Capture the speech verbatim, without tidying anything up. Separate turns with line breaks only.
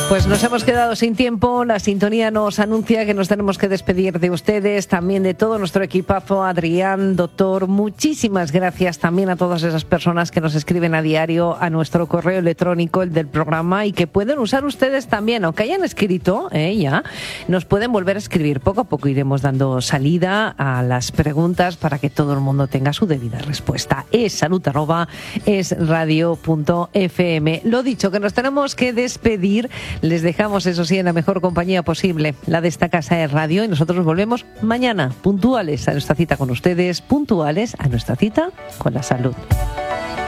Pues nos hemos quedado sin tiempo, la sintonía nos anuncia que nos tenemos que despedir de ustedes, también de todo nuestro equipazo. Adrián, doctor, muchísimas gracias también a todas esas personas que nos escriben a diario a nuestro correo electrónico, el del programa, y que pueden usar ustedes también, aunque hayan escrito eh, ya, nos pueden volver a escribir. Poco a poco iremos dando salida a las preguntas para que todo el mundo tenga su debida respuesta. Es salud arroba es radio punto f m. Lo dicho, que nos tenemos que despedir. Les dejamos, eso sí, en la mejor compañía posible, la de esta casa de radio, y nosotros volvemos mañana, puntuales a nuestra cita con ustedes, puntuales a nuestra cita con la salud.